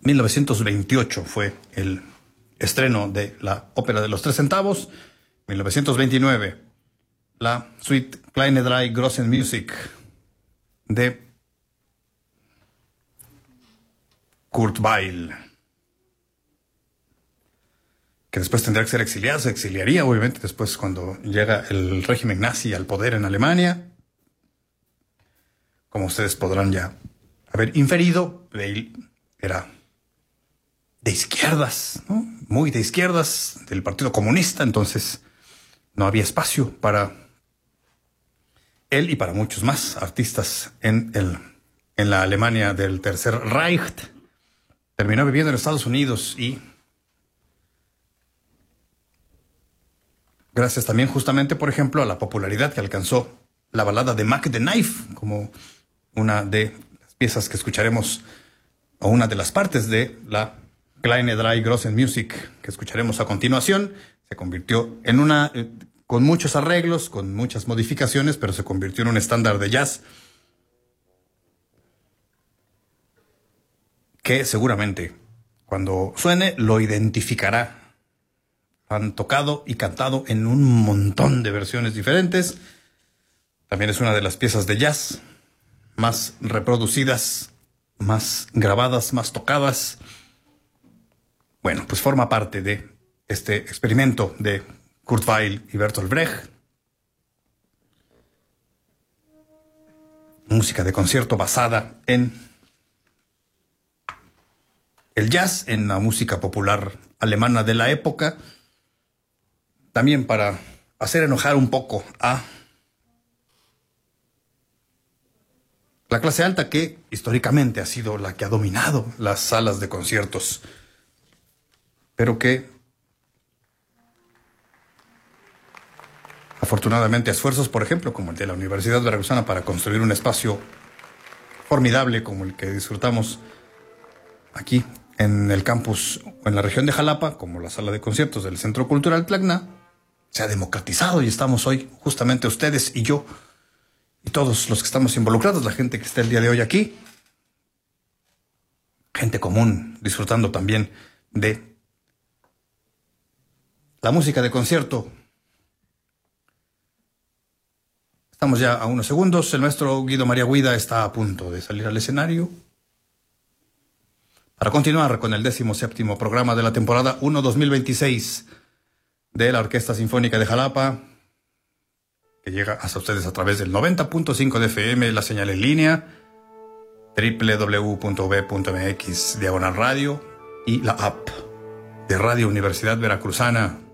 1928 fue el estreno de la ópera de los 3 centavos. 1929, la Suite Kleine Drei Grossen Musik de Kurt Weill, que después tendrá que ser exiliado. Se exiliaría, obviamente, después cuando llega el régimen nazi al poder en Alemania. Como ustedes podrán ya haber inferido, Weill era de izquierdas, ¿no? Muy de izquierdas, del Partido Comunista, entonces no había espacio para él y para muchos más artistas en la Alemania del Tercer Reich. Terminó viviendo en Estados Unidos y gracias también justamente, por ejemplo, a la popularidad que alcanzó la balada de Mac the Knife, como una de las piezas que escucharemos, o una de las partes de la Kleine Drei Grossen Musik que escucharemos a continuación. Se convirtió en una, con muchos arreglos, con muchas modificaciones, pero se convirtió en un estándar de jazz que seguramente cuando suene lo identificará. Han tocado y cantado en un montón de versiones diferentes. También es una de las piezas de jazz más reproducidas, más grabadas, más tocadas. Bueno, pues forma parte de este experimento de Kurt Weill y Bertolt Brecht. Música de concierto basada en el jazz, en la música popular alemana de la época. También para hacer enojar un poco a la clase alta, que históricamente ha sido la que ha dominado las salas de conciertos, pero que afortunadamente esfuerzos, por ejemplo, como el de la Universidad Veracruzana para construir un espacio formidable como el que disfrutamos aquí en el campus o en la región de Jalapa, como la sala de conciertos del Centro Cultural Tacna, se ha democratizado y estamos hoy justamente ustedes y yo y todos los que estamos involucrados, la gente que está el día de hoy aquí, gente común, disfrutando también de la música de concierto. Estamos ya a unos segundos. El maestro Guido María Guida está a punto de salir al escenario para continuar con el 17º programa de la temporada 1 2026 de la Orquesta Sinfónica de Jalapa, que llega hasta ustedes a través del 90.5 de FM, la señal en línea, www.v.mx/radio y la app de Radio Universidad Veracruzana.